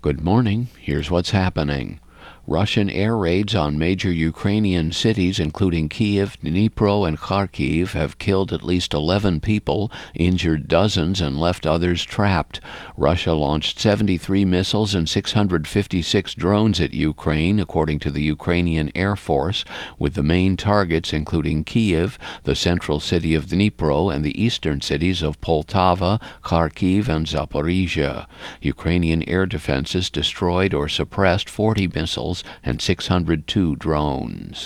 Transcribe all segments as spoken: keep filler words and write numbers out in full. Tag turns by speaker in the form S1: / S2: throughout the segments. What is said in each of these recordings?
S1: Good morning. Here's what's happening. Russian air raids on major Ukrainian cities, including Kiev, Dnipro, and Kharkiv, have killed at least eleven people, injured dozens, and left others trapped. Russia launched seventy-three missiles and six hundred fifty-six drones at Ukraine, according to the Ukrainian Air Force, with the main targets including Kiev, the central city of Dnipro, and the eastern cities of Poltava, Kharkiv, and Zaporizhia. Ukrainian air defenses destroyed or suppressed forty missiles and six hundred two drones.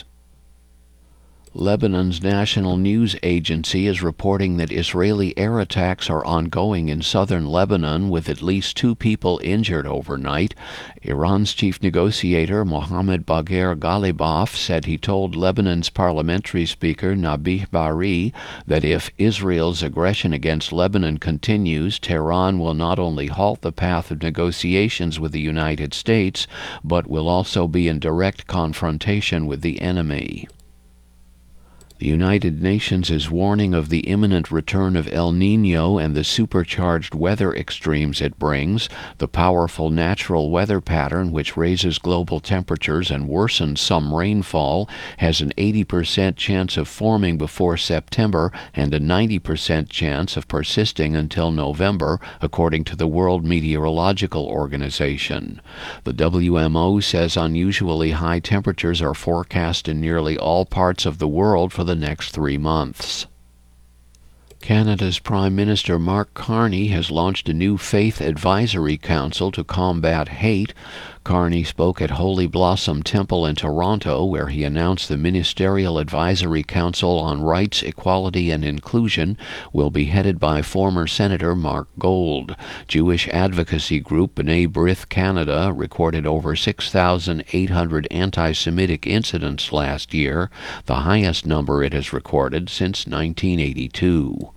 S1: Lebanon's national news agency is reporting that Israeli air attacks are ongoing in southern Lebanon, with at least two people injured overnight. Iran's chief negotiator Mohammad Bagher Ghalibaf said he told Lebanon's parliamentary speaker Nabih Berri that if Israel's aggression against Lebanon continues, Tehran will not only halt the path of negotiations with the United States, but will also be in direct confrontation with the enemy. The United Nations is warning of the imminent return of El Niño and the supercharged weather extremes it brings. The powerful natural weather pattern, which raises global temperatures and worsens some rainfall, has an eighty percent chance of forming before September and a ninety percent chance of persisting until November, according to the World Meteorological Organization. The W M O says unusually high temperatures are forecast in nearly all parts of the world for the next three months. Canada's Prime Minister Mark Carney has launched a new faith advisory council to combat hate. Carney spoke at Holy Blossom Temple in Toronto, where he announced the Ministerial Advisory Council on Rights, Equality and Inclusion will be headed by former Senator Mark Gold. Jewish advocacy group B'nai B'rith Canada recorded over six thousand eight hundred anti-Semitic incidents last year, the highest number it has recorded since nineteen eighty-two.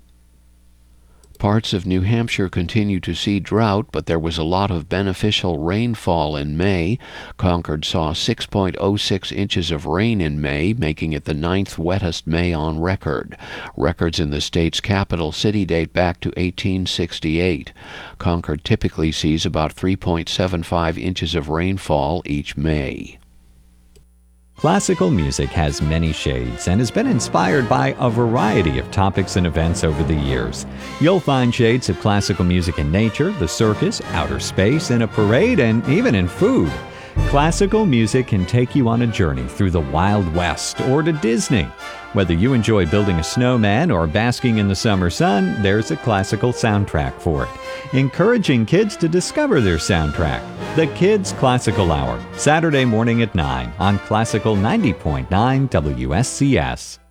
S1: Parts of New Hampshire continue to see drought, but there was a lot of beneficial rainfall in May. Concord saw six point oh six inches of rain in May, making it the ninth wettest May on record. Records in the state's capital city date back to eighteen sixty-eight. Concord typically sees about three point seven five inches of rainfall each May.
S2: Classical music has many shades and has been inspired by a variety of topics and events over the years. You'll find shades of classical music in nature, the circus, outer space, in a parade, and even in food. Classical music can take you on a journey through the Wild West or to Disney. Whether you enjoy building a snowman or basking in the summer sun, there's a classical soundtrack for it. Encouraging kids to discover their soundtrack. The Kids Classical Hour, Saturday morning at nine on Classical ninety point nine W S C S.